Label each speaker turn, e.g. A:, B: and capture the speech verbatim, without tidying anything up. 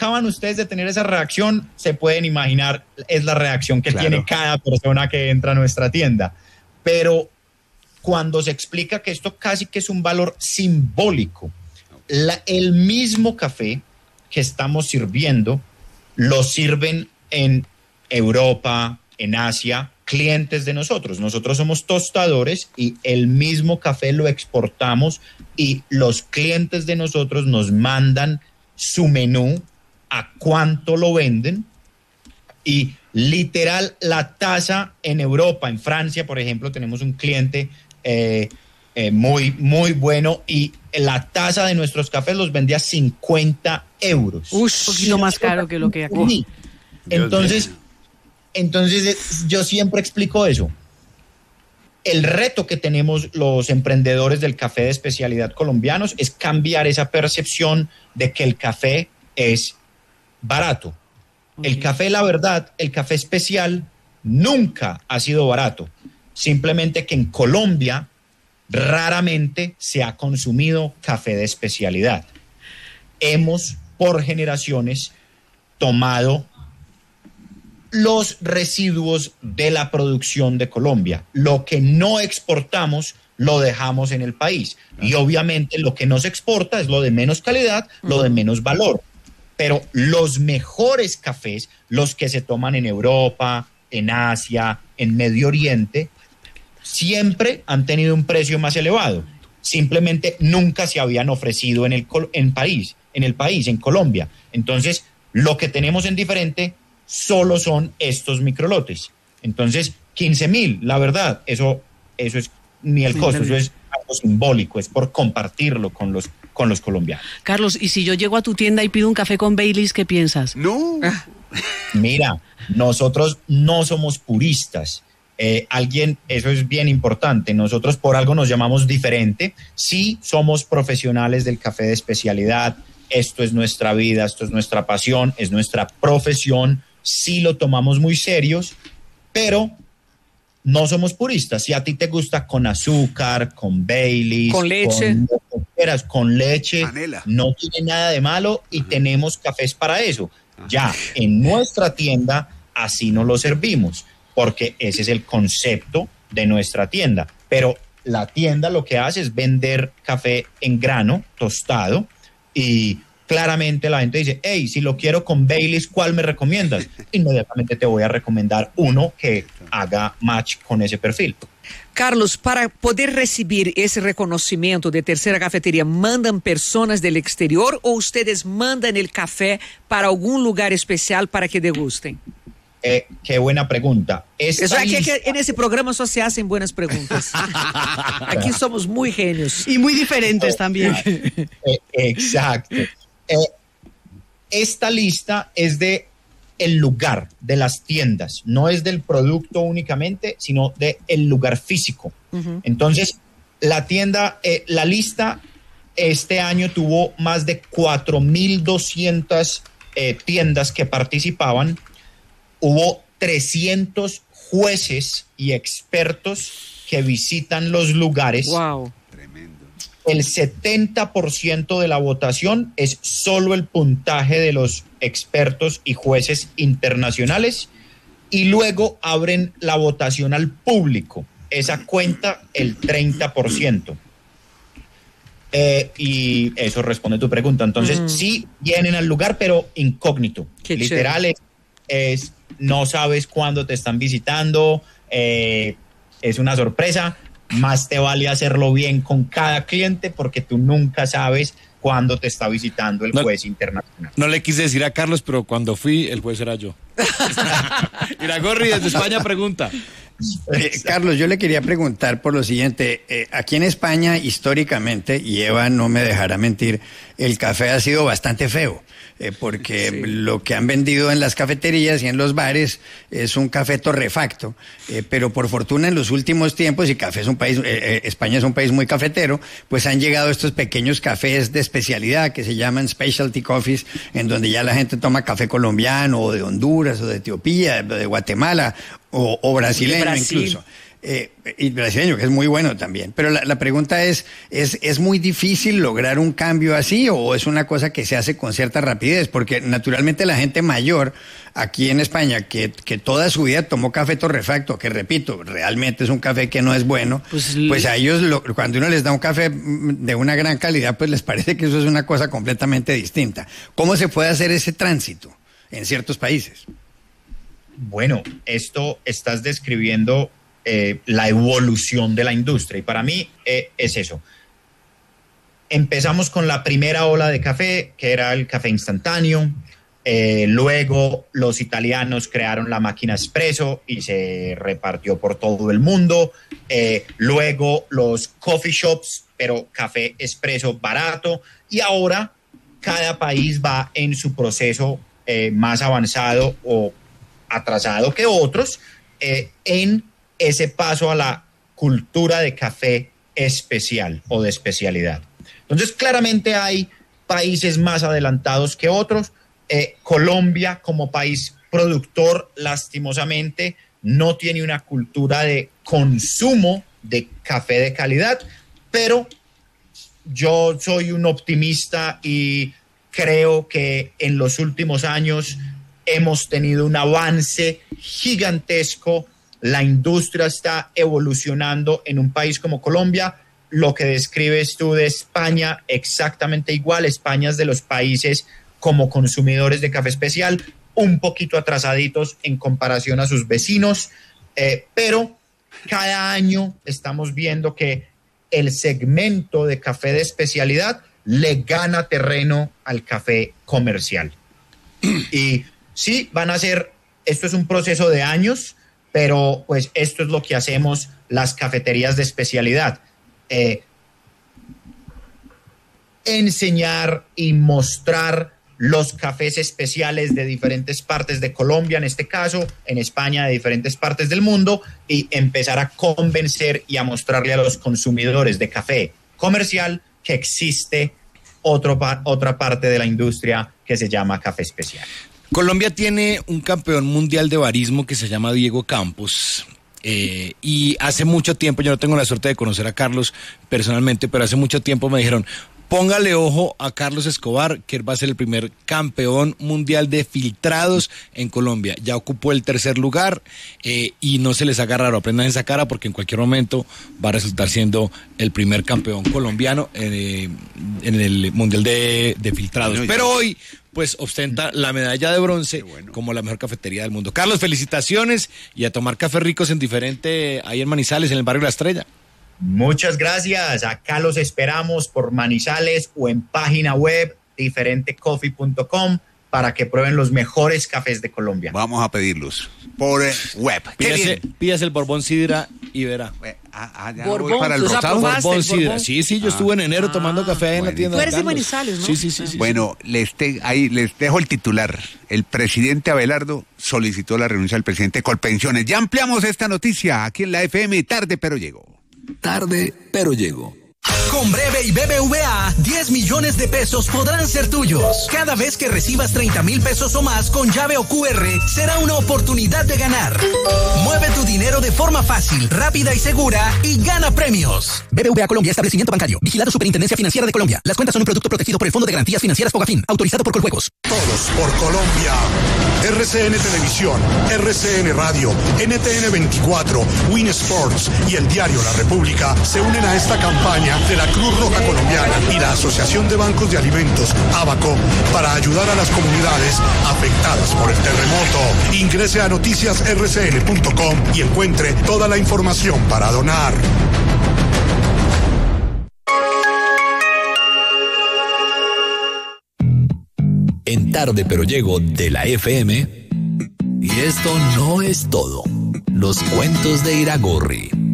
A: acaban ustedes de tener esa reacción, se pueden imaginar, es la reacción que claro. tiene cada persona que entra a nuestra tienda. Pero cuando se explica que esto casi que es un valor simbólico, la, el mismo café que estamos sirviendo, lo sirven en Europa, en Asia, clientes de nosotros. Nosotros somos tostadores y el mismo café lo exportamos y los clientes de nosotros nos mandan su menú, a cuánto lo venden y literal la tasa en Europa, en Francia, por ejemplo, tenemos un cliente eh, eh, muy, muy bueno y la tasa de nuestros cafés los vendía cincuenta euros.
B: Uy, un poquito más caro que lo que aquí.
A: Entonces, entonces yo siempre explico eso. El reto que tenemos los emprendedores del café de especialidad colombianos es cambiar esa percepción de que el café es barato. Okay. El café, la verdad, el café especial nunca ha sido barato. Simplemente que en Colombia raramente se ha consumido café de especialidad. Hemos, por generaciones, tomado los residuos de la producción de Colombia. Lo que no exportamos lo dejamos en el país. Claro. Y obviamente lo que no se exporta es lo de menos calidad, uh-huh. lo de menos valor. Pero los mejores cafés, los que se toman en Europa, en Asia, en Medio Oriente, siempre han tenido un precio más elevado. Simplemente nunca se habían ofrecido en el, en país, en el país, en Colombia. Entonces, lo que tenemos en diferente solo son estos microlotes. Entonces, quince mil, la verdad, eso, eso es ni el costo, eso es algo simbólico, es por compartirlo con los, con los colombianos.
B: Carlos, y si yo llego a tu tienda y pido un café con Baileys, ¿qué piensas?
C: No.
A: Mira, nosotros no somos puristas. Eh, alguien, eso es bien importante, nosotros por algo nos llamamos diferente. Sí somos profesionales del café de especialidad, esto es nuestra vida, esto es nuestra pasión, es nuestra profesión. Sí lo tomamos muy serios, pero no somos puristas. Si a ti te gusta con azúcar, con Baileys,
B: con leche,
A: con, quieras, con leche,
C: Panela.
A: No tiene nada de malo y Ajá. tenemos cafés para eso. Ajá. Ya en nuestra tienda así no lo servimos, porque ese es el concepto de nuestra tienda. Pero la tienda lo que hace es vender café en grano, tostado, y claramente la gente dice, hey, si lo quiero con Baileys, ¿cuál me recomiendas? Inmediatamente te voy a recomendar uno que haga match con ese perfil.
D: Carlos, para poder recibir ese reconocimiento de Tercera Cafetería, ¿mandan personas del exterior o ustedes mandan el café para algún lugar especial para que degusten?
A: Eh, qué buena pregunta.
D: Esta Eso aquí, lista... aquí en ese programa solo se hacen buenas preguntas. Aquí somos muy genios.
B: Y muy diferentes eh, también.
A: Eh, exacto. Eh, esta lista es de el lugar, de las tiendas, no es del producto únicamente, sino de el lugar físico. Uh-huh. Entonces, la tienda, eh, la lista este año tuvo más de cuatro mil doscientas eh, tiendas que participaban. Hubo trescientos jueces y expertos que visitan los lugares.
D: Wow.
A: El setenta por ciento de la votación es solo el puntaje de los expertos y jueces internacionales y luego abren la votación al público. Esa cuenta el treinta por ciento. Eh, y eso responde a tu pregunta. Entonces, mm. sí vienen al lugar, pero incógnito.
D: Qué
A: Literal es, es, no sabes cuándo te están visitando, eh, es una sorpresa. Más te vale hacerlo bien con cada cliente porque tú nunca sabes cuándo te está visitando el juez no, internacional.
E: No le quise decir a Carlos, pero cuando fui, el juez era yo. Iragorri desde España pregunta.
F: Eh, Carlos, yo le quería preguntar por lo siguiente. Eh, aquí en España, históricamente, y Eva no me dejará mentir, el café ha sido bastante feo. Eh, porque sí. Lo que han vendido en las cafeterías y en los bares es un café torrefacto, eh, pero por fortuna en los últimos tiempos, y café es un país, eh, eh, España es un país muy cafetero, pues han llegado estos pequeños cafés de especialidad que se llaman specialty coffees, en donde ya la gente toma café colombiano o de Honduras o de Etiopía, de Guatemala o, o brasileño incluso. Eh, y brasileño, que es muy bueno también. Pero la, la pregunta es, es, ¿es muy difícil lograr un cambio así o es una cosa que se hace con cierta rapidez? Porque naturalmente la gente mayor aquí en España, que, que toda su vida tomó café torrefacto, que repito, realmente es un café que no es bueno, pues, pues a ellos lo, cuando uno les da un café de una gran calidad, pues les parece que eso es una cosa completamente distinta. ¿Cómo se puede hacer ese tránsito en ciertos países?
A: Bueno, esto estás describiendo Eh, la evolución de la industria y para mí eh, es eso. Empezamos con la primera ola de café, que era el café instantáneo, eh, luego los italianos crearon la máquina espresso y se repartió por todo el mundo, eh, luego los coffee shops, pero café espresso barato, y ahora cada país va en su proceso eh, más avanzado o atrasado que otros eh, en ese paso a la cultura de café especial o de especialidad. Entonces, claramente hay países más adelantados que otros. Eh, Colombia, como país productor, lastimosamente, no tiene una cultura de consumo de café de calidad, pero yo soy un optimista y creo que en los últimos años hemos tenido un avance gigantesco. La industria está evolucionando en un país como Colombia. Lo que describes tú de España, exactamente igual. España es de los países como consumidores de café especial, un poquito atrasaditos en comparación a sus vecinos, eh, pero cada año estamos viendo que el segmento de café de especialidad le gana terreno al café comercial. Y sí, van a ser, esto es un proceso de años, pero pues esto es lo que hacemos las cafeterías de especialidad. Eh, enseñar y mostrar los cafés especiales de diferentes partes de Colombia, en este caso, en España, de diferentes partes del mundo, y empezar a convencer y a mostrarle a los consumidores de café comercial que existe otro, otra parte de la industria que se llama café especial.
E: Colombia tiene un campeón mundial de barismo que se llama Diego Campos. Eh, y hace mucho tiempo, yo no tengo la suerte de conocer a Carlos personalmente, pero hace mucho tiempo me dijeron, póngale ojo a Carlos Escobar, que él va a ser el primer campeón mundial de filtrados en Colombia. Ya ocupó el tercer lugar eh, y no se les haga raro, aprendan esa cara porque en cualquier momento va a resultar siendo el primer campeón colombiano eh, en el mundial de, de filtrados. Pero hoy pues ostenta la medalla de bronce bueno. como la mejor cafetería del mundo. Carlos, felicitaciones y a tomar cafés ricos en diferente, ahí en Manizales, en el barrio La Estrella.
A: Muchas gracias. Acá los esperamos por Manizales o en página web diferente coffee punto com para que prueben los mejores cafés de Colombia.
C: Vamos a pedirlos por eh, web.
E: Pídase, pídase el Borbón Sidra y verá.
C: Eh, ah, ah, ya
D: Borbón,
C: voy para el rosado.
E: Borbón Sidra. Sí, sí, yo
C: ah,
E: estuve en enero
C: ah,
E: tomando café en la tienda.
D: Tú eres de
E: Carlos.
D: Manizales, ¿no?
E: Sí, sí, sí. sí
C: bueno,
E: sí.
C: Les, te, ahí, les dejo el titular. El presidente Abelardo solicitó la renuncia del presidente Colpensiones. Ya ampliamos esta noticia aquí en la F M. Tarde, pero llegó.
G: Tarde, pero llego.
H: Con Breve y B B V A, diez millones de pesos podrán ser tuyos. Cada vez que recibas treinta mil pesos o más con llave o Q R, será una oportunidad de ganar. Mueve tu dinero de forma fácil, rápida y segura y gana premios. B B V A Colombia, establecimiento bancario. Vigilado Superintendencia Financiera de Colombia. Las cuentas son un producto protegido por el Fondo de Garantías Financieras Fogafín, autorizado por Coljuegos.
I: Todos por Colombia. R C N Televisión, R C N Radio, N T N veinticuatro, Win Sports y el diario La República se unen a esta campaña de la Cruz Roja Colombiana y la Asociación de Bancos de Alimentos, ABACO, para ayudar a las comunidades afectadas por el terremoto. Ingrese a noticias r c n punto com y encuentre toda la información para donar.
G: En Tarde pero llego de la F M. Y esto no es todo. Los cuentos de Iragorri.